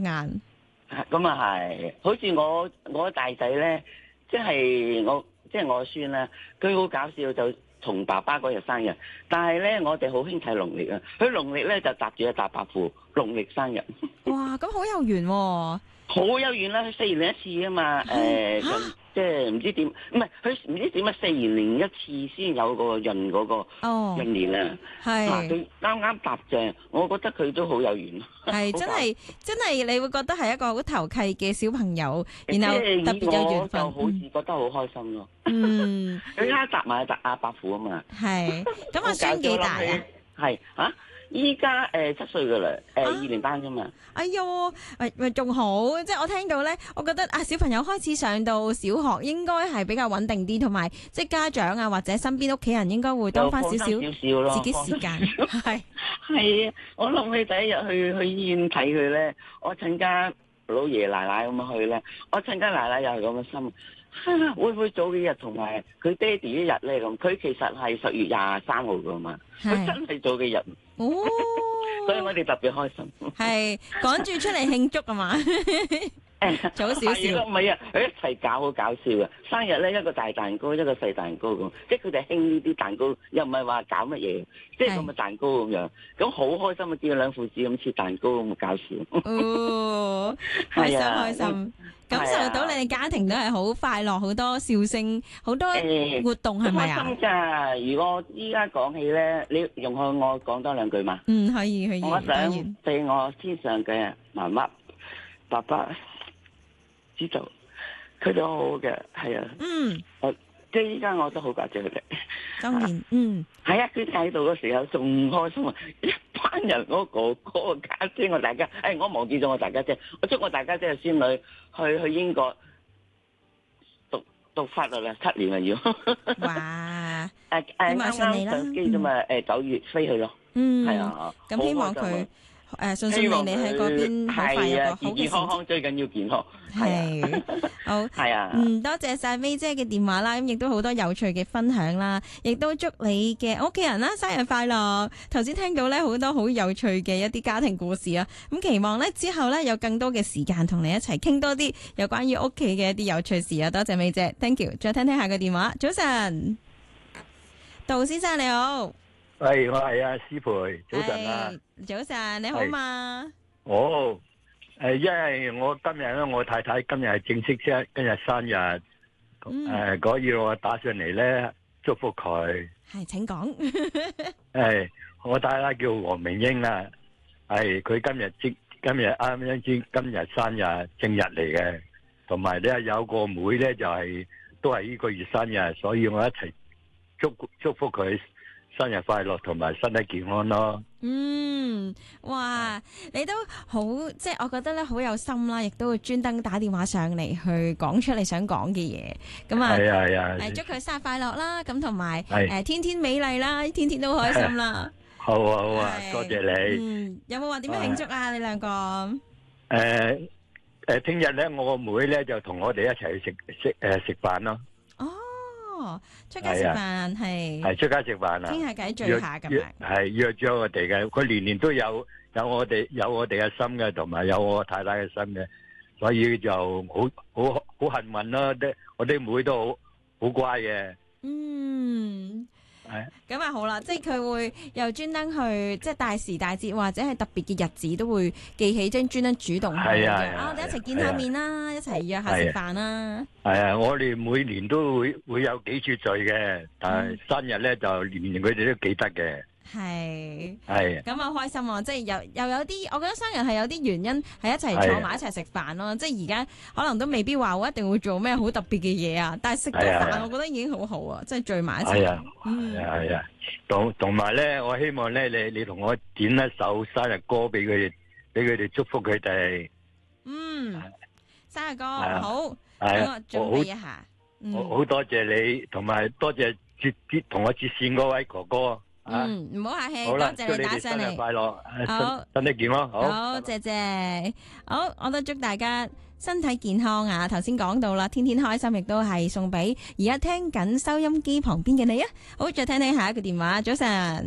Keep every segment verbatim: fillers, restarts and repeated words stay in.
眼。 咁啊係，好似我我大仔咧，即係我即係我孫啦，佢好搞笑就同爸爸嗰日生日，但係咧我哋好興睇農曆啊，佢農曆咧就搭住一搭白褲，農曆生日。 哇，咁好有緣喎！ 好有緣啦，佢四年一次啊嘛，誒閏即係唔知點，唔係佢唔知點啊，四年零一次先有個閏嗰個閏年啊， 係嗱佢啱啱搭正，我覺得佢都好有緣。 係真係真係，你會覺得係一個好投契嘅小朋友，然後特別有緣分， 就好似覺得好開心咯。 嗯， 佢而家搭埋搭阿伯父啊嘛。 係，咁阿孫幾大啊？ 係嚇。依家誒七歲噶啦，誒二年班啫嘛。 哎喲，咪咪仲好，即係我聽到咧，我覺得啊，小朋友開始上到小學，應該係比較穩定啲，同埋即係家長啊或者身邊屋企人應該會多翻少少自己時間。係係啊，我諗起第一日去去醫院睇佢咧，我趁家老爺奶奶咁樣去咧，我趁家奶奶又係咁嘅心。會唔會早幾日同埋佢爹哋一日咧咁？佢其實係十月廿三號噶嘛，佢真係早幾日。哦，所以我哋特別開心。係趕住出嚟慶祝啊嘛！早少少。 唔係啊，佢一齊搞好搞笑嘅。生日咧一個大蛋糕，一個細蛋糕咁，即係佢哋興呢啲蛋糕，又唔係話搞乜嘢，即係咁嘅蛋糕咁樣，咁好開心啊！見到兩父子咁切蛋糕咁搞笑。 哦，開心開心。感受到你哋家庭都係好快樂，好多笑聲，好多活動，係咪啊？ 開心噶！如果依家講起咧，你容許我講多兩句嘛？ 嗯，可以可以。 我想俾我天上嘅媽媽、爸爸知道，佢哋好好嘅，係啊。嗯。我即係依家我都好掛住佢哋。 當然，嗯。係啊，佢喺度嘅時候仲開心啊！一班人，我哥哥、家姐，我大家，誒，我忘記咗我大家姐，我祝我大家姐嘅孫女去去英國讀讀法律啦，七年啊要。 哇！ 誒誒，啱啱上機啫嘛，誒九月飛去咯。嗯。係啊。 咁希望佢誒順順利利喺嗰邊好快有個好嘅成績。 健健康康最緊要健康。 係。好。係啊。嗯，多謝晒 May 姐嘅電話啦，咁亦都好多有趣嘅分享啦，亦都祝你嘅屋企人啦生日快樂。頭先聽到咧好多好有趣嘅一啲家庭故事啊，咁期望咧之後咧有更多嘅時間同你一齊傾多啲有關於屋企嘅一啲有趣事啊！多謝 May 姐 ，thank you。再聽聽下個電話，早晨，杜先生你好。 係，我係阿施培，早晨啊！ 早晨，你好嘛？ 哦，誒，因為我今日咧，我太太今日係正式生，今日生日，誒、嗯，嗰、呃、要我打上嚟咧祝福佢。 係，請講。 誒，我太太叫黃明英啊，係佢今日即今日啱啱先今日生日正日嚟嘅，同埋咧有個妹咧就係、是、都係呢個月生日，所以我一齊祝祝福佢。生日快樂同埋身體健康咯。 嗯，哇，你都好，即係我覺得咧好有心啦，亦都會專登打電話上嚟去講出你想講嘅嘢。咁啊， 係啊係啊， 誒祝佢生日快樂啦，咁同埋誒天天美麗啦，天天都開心啦。 好啊好啊，多謝你。 嗯，有冇話點樣慶祝啊？你兩個？ 誒誒，聽日咧，我個妹咧就同我哋一齊去食食誒食飯咯。 哦，出街食飯係係出街食飯啊， 傾下偈聚下咁樣， 係約咗我哋嘅。佢年年都有有我哋有我哋嘅心嘅，同埋有我太太嘅心嘅，所以就好好好幸運咯。啲我啲妹都好好乖嘅。嗯。 咁啊好啦，即係佢會又專登去，即係大時大節或者係特別嘅日子都會記起，即係專登主動去嘅。啊，我哋一齊見下面啦，一齊約下食飯啦。係啊，我哋每年都會會有幾次聚嘅，但係生日咧就年年佢哋都記得嘅。 係係咁啊開心喎！即係又又有啲，我覺得生日係有啲原因係一齊坐埋一齊食飯咯。即係而家可能都未必話我一定會做咩好特別嘅嘢啊，但係食個飯我覺得已經好好啊！即係聚埋一齊。 係啊，係啊，係啊，同同埋咧，我希望咧，你你同我點一首生日歌俾佢哋，俾佢哋祝福佢哋。 嗯，生日歌好，等我準備一下。 好，好多謝你，同埋多謝接接同我接線嗰位哥哥。 嗯，唔好客氣，多謝你打上嚟。 生日快樂， 好， 身體健康，好， 好，謝謝，好，我都祝大家身體健康啊！頭先講到啦，天天開心，亦都係送俾而家聽緊收音機旁邊嘅你啊！好，再聽聽下一個電話，早晨，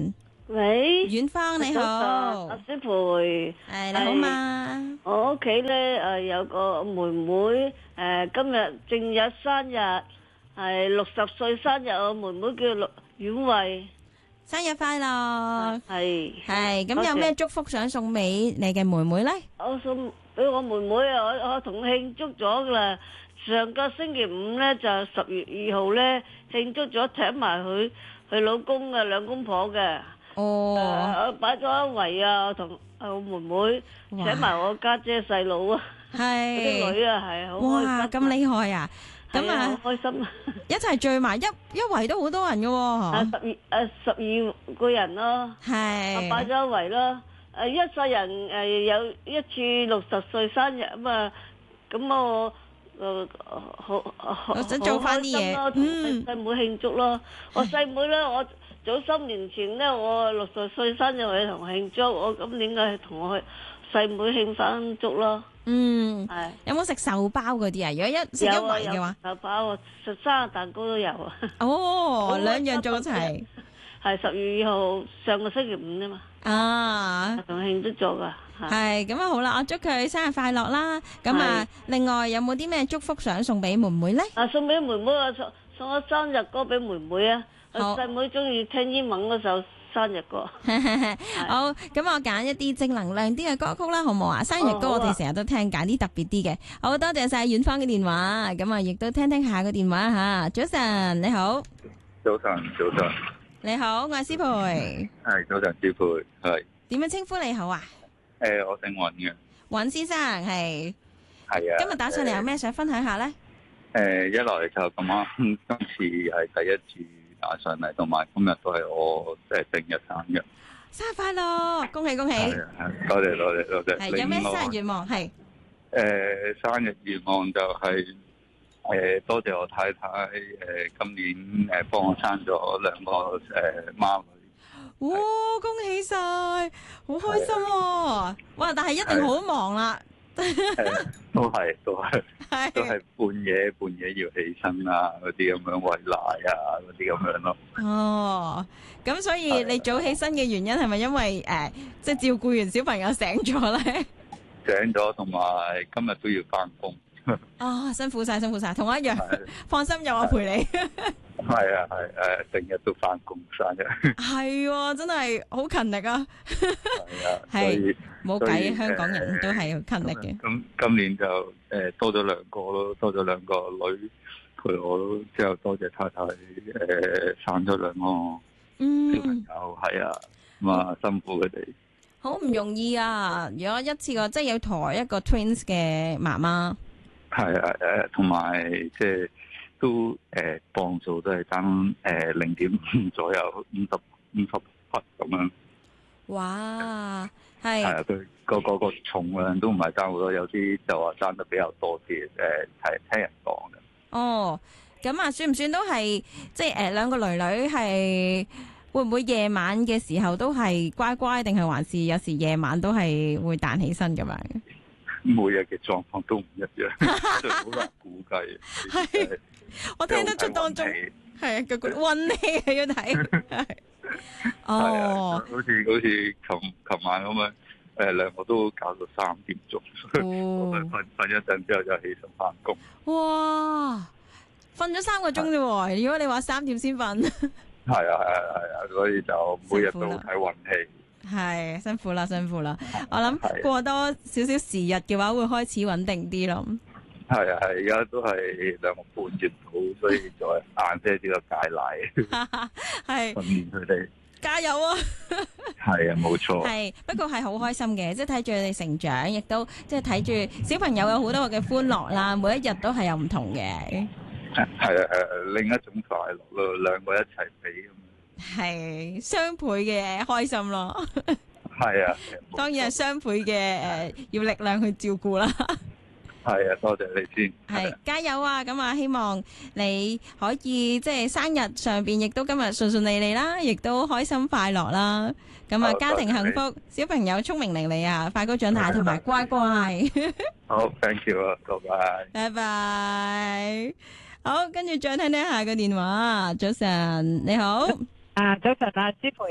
喂， 遠方你好， 阿師培， 係你好嘛？ 我屋企咧誒有個妹妹誒今日正日生日，係六十歲生日，我妹妹叫陸婉慧， 生日快樂！ 係係咁有咩祝福想送俾你嘅妹妹咧？ 我送俾我妹妹啊，我我同慶祝咗噶啦。上個星期五咧就十月二號咧慶祝咗，請埋佢佢老公嘅兩公婆嘅。 哦， 我擺咗一圍啊，同我妹妹請埋我家姐細佬啊， 係啲女啊，係好開心。 哇，咁厲害啊！咁啊， 好開心啊！ 一齊聚埋一一圍都好多人嘅喎。 啊，十二誒十二個人咯， 係擺咗一圍咯。誒一世人誒有一次六十歲生日啊嘛，咁我誒好好我想做翻啲嘢， 同細妹慶祝咯。我細妹咧，我早三年前咧，我六十歲生日我同慶祝，我今年嘅同我細妹慶翻祝咯。 嗯， 係有冇食壽包嗰啲啊？如果一食一圍嘅話， 壽包食生日蛋糕都有啊。 哦，兩樣做一齊。 係十月二號上個星期五啊嘛。 啊， 同慶祝咗噶。 係咁啊，好啦，我祝佢生日快樂啦。咁啊，另外有冇啲咩祝福想送俾妹妹咧？ 啊，送俾妹妹啊，送送咗生日歌俾妹妹啊。 好， 細妹中意聽英文嗰首生日歌。 好，咁我揀一啲正能量啲嘅歌曲啦，好唔好啊？生日歌我哋成日都聽，揀啲特別啲嘅。好多謝晒遠方嘅電話，咁啊，亦都聽聽下個電話吓。早晨，你好。 早晨，早晨。 你好，我係師培。 係早晨，師培係。 點樣稱呼你好啊？ 誒，我姓尹嘅。 尹先生係。 係啊。 今日打上嚟有咩想分享下咧？ 誒，一來就咁啱，今次係第一次打上嚟，同埋今日都係我誒正日生日。 生日快樂，恭喜恭喜！ 係啊，多謝多謝多謝。 係有咩生日願望？係。 誒，生日願望就係誒，多謝我太太誒，今年誒幫我生咗兩個誒孖女。 哇！恭喜晒，好開心喎！哇！但係一定好忙啦。 都係都係都係半夜半夜要起身啊，嗰啲咁樣餵奶啊，嗰啲咁樣咯。 哦，咁所以你早起身嘅原因係咪因為誒，即係照顧完小朋友醒咗咧？ 醒咗，同埋今日都要翻工。 啊，辛苦晒，辛苦晒，同我一樣。放心，有我陪你。 係啊，係誒，成日都翻工生日。 係，真係好勤力啊！ 係啊， 係冇計，香港人都係好勤力嘅。 咁今年就誒多咗兩個咯，多咗兩個女陪我咯，之後多謝太太誒生咗兩個小朋友，係啊，咁啊辛苦佢哋。 好唔容易啊！如果一次過即係要抬一個 twins 嘅媽媽。 係啊，誒，同埋即係都誒磅數都係爭誒零點五左右，五十五十匹咁樣。 哇，係。 係啊，佢個個個重量都唔係爭好多，有啲就話爭得比較多啲，誒係聽人講嘅。 哦，咁啊，算唔算都係即係誒兩個女女係會唔會夜晚嘅時候都係乖乖，定係還是有時夜晚都係會彈起身咁樣？ 每日嘅狀況都唔一樣，所以好難估計。 係，我聽得出當中係啊，個個運氣係要睇。哦， 好似好似琴琴晚咁樣，誒兩個都搞到三點鐘，我瞓瞓一陣之後就起身翻工。 哇！瞓咗三個鐘啫喎，如果你話三點先瞓。 係啊係啊係啊，所以就每日都睇運氣。 係辛苦啦，辛苦啦！我諗過多少少時日嘅話，會開始穩定啲咯。 係啊係，而家都係兩個半月到，所以再晏些啲個戒奶，係訓練佢哋。 加油啊！ 係啊，冇錯。 係不過係好開心嘅，即係睇住佢哋成長，亦都即係睇住小朋友有好多嘅歡樂啦。每一日都係有唔同嘅。 係啊係啊，另一種快樂咯，兩個一齊俾咁。 係雙倍嘅開心咯。 係啊， 當然係雙倍嘅誒，要力量去照顧啦。 係啊，多謝你先。 係加油啊！咁啊，希望你可以即係生日上邊，亦都今日順順利利啦，亦都開心快樂啦。咁啊，家庭幸福，小朋友聰明伶俐啊，快高長大，同埋乖乖。 好 ，thank you 啊，拜拜。 拜拜。好，跟住再聽聽下個電話。早晨，你好。 啊，早晨啊，師培啊，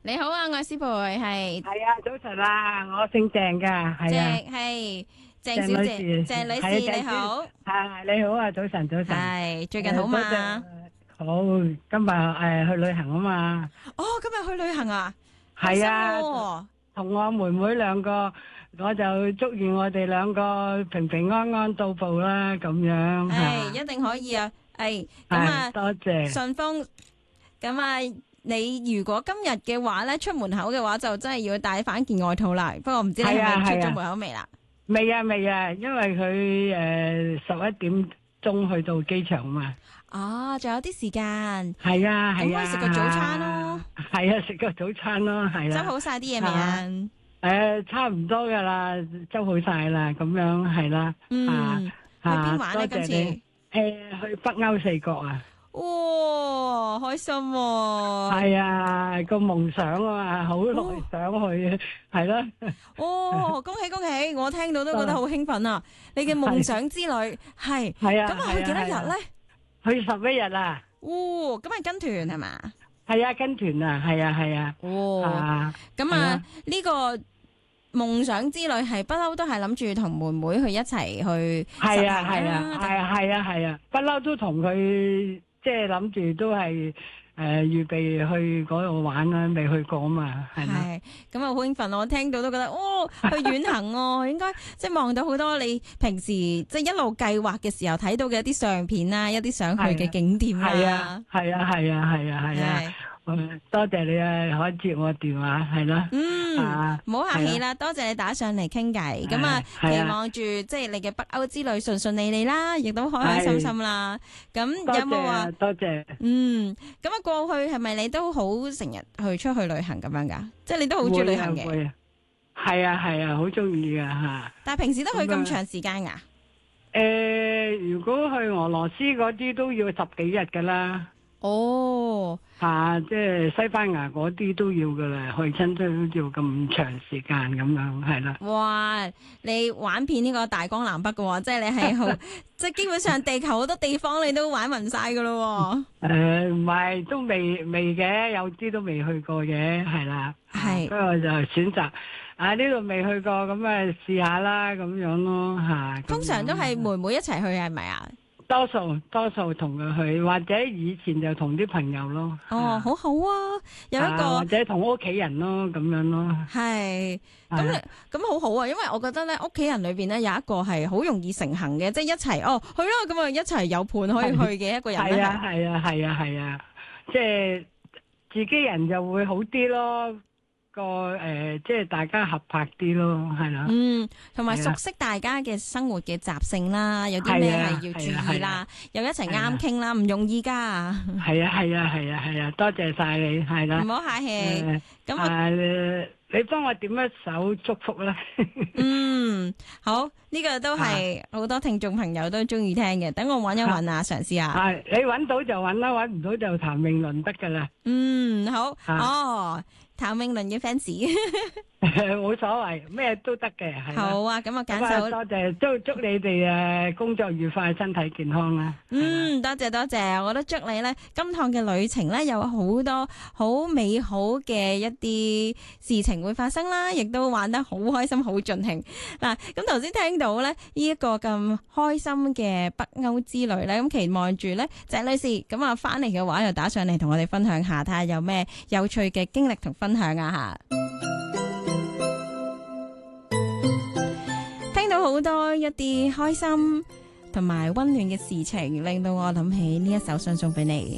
你好啊，我係師培，係。 係啊，早晨啊，我姓鄭噶，係啊。 鄭係鄭小姐，鄭女士你好。 係你好啊，早晨早晨。 係最近好嘛？ 好，今日誒去旅行啊嘛。 哦，今日去旅行啊？ 係啊，同我妹妹兩個，我就祝願我哋兩個平平安安到步啦，咁樣。 係，一定可以啊！誒，咁啊， 多謝。 順豐，咁啊，你如果今日嘅話咧，出門口嘅話就真係要帶翻件外套啦。不過唔知你係咪出咗門口未啦？ 未啊未啊，因為佢誒十一點鐘去到機場嘛。 哦，仲有啲時間。 係啊係啊。咁可以食個早餐咯。係啊，食個早餐咯，係啦。 執好晒啲嘢未啊？ 誒，差唔多噶啦，執好晒啦，咁樣係啦。 嗯。去邊玩咧？今次？ 誒，去北歐四國啊。 哇，開心喎！ 係啊，個夢想啊嘛，好耐想去，係咯。 哦，恭喜恭喜！我聽到都覺得好興奮啊！你嘅夢想之旅係係啊， 咁啊去幾多日咧？ 去十一日啊！ 哦，咁係跟團係嘛？ 係啊，跟團啊，係啊，係啊。 哦，咁啊呢個夢想之旅係不嬲都係諗住同妹妹去一齊去。 係啊，係啊，係啊，係啊，係啊，不嬲都同佢。即係諗住都係誒預備去嗰度玩啦，未去過啊嘛，係咪？ 咁啊好興奮，我聽到都覺得哦，去遠行哦，應該即係望到好多你平時即係一路計劃嘅時候睇到嘅一啲相片啦，一啲想去嘅景點啦。 係啊，係啊，係啊，係啊，係啊。多謝你啊，可以接我電話，係咯。 嗯，唔好客氣啦，多謝你打上嚟傾偈。咁啊，期望住即係你嘅北歐之旅順順利利啦，亦都開開心心啦。咁有冇話？ 多謝。 嗯，咁啊，過去係咪你都好成日去出去旅行咁樣噶？即係你都好中意旅行嘅。 係啊係啊，好中意噶吓。 但係平時都去咁長時間噶？ 誒，如果去俄羅斯嗰啲都要十幾日噶啦。 哦， 吓，即係西班牙嗰啲都要噶啦，去親都要咁長時間咁樣，係啦。 哇，你玩遍呢個大江南北噶，即係你係好，即係基本上地球好多地方你都玩勻晒噶咯。 誒，唔係，都未未嘅，有啲都未去過嘅，係啦。 係， 不過就選擇啊呢度未去過，咁啊試下啦，咁樣咯吓。 通常都係妹妹一齊去係咪啊？ 多數多數同佢去，或者以前就同啲朋友咯。 哦，好好啊，有一個或者同屋企人咯，咁樣咯。 係，咁你咁好好啊，因為我覺得咧，屋企人裏邊咧有一個係好容易成行嘅，即係一齊哦去啦，咁啊一齊有伴可以去嘅一個人。 係啊係啊係啊係啊，即係自己人就會好啲咯。個誒，即係大家合拍啲咯，係啦。 嗯，同埋熟悉大家嘅生活嘅習性啦，有啲咩係要注意啦，又一齊啱傾啦，唔容易噶。 係啊係啊係啊係啊，多謝晒你，係啦。 唔好客氣。咁我你幫我點一首祝福啦。 嗯，好，呢個都係好多聽眾朋友都中意聽嘅。等我揾一揾啊，嘗試下。 係你揾到就揾啦，揾唔到就譚詠麟得噶啦。 嗯，好。哦。譚詠麟嘅 fans， 冇所謂，咩都得嘅，係。 好啊，咁我揀首。 多謝，祝祝你哋誒工作愉快，身體健康啦。 嗯，多謝多謝，我都祝你咧今趟嘅旅程咧有好多好美好嘅一啲事情會發生啦，亦都玩得好開心，好盡興。嗱，咁頭先聽到咧呢一個咁開心嘅北歐之旅咧，咁期望住咧鄭女士咁啊翻嚟嘅話又打上嚟同我哋分享下，睇下有咩有趣嘅經歷同分享啊吓。聽到好多一啲開心同埋溫暖嘅事情，令到我諗起呢一首想送俾你。